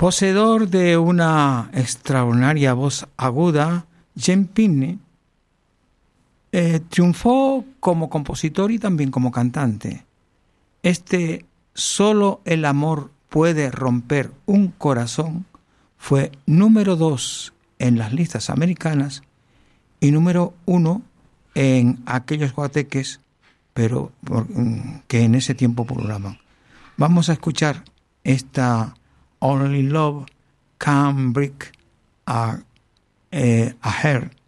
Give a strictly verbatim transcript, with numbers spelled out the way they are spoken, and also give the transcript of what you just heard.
Poseedor de una extraordinaria voz aguda, Jean Pinkney eh, triunfó como compositor y también como cantante. Este "Solo el amor puede romper un corazón" fue número dos en las listas americanas y número uno en aquellos guateques, pero por, que en ese tiempo programaban. Vamos a escuchar esta Only Love Can Break a, eh, a Heart